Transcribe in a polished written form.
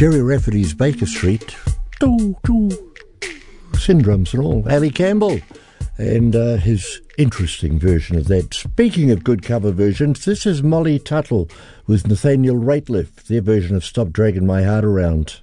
Cherry Rafferty's Baker Street, Syndromes and all, Ali Campbell, and his interesting version of that. Speaking of good cover versions, this is Molly Tuttle with Nathaniel Rateliff, their version of Stop Dragging My Heart Around.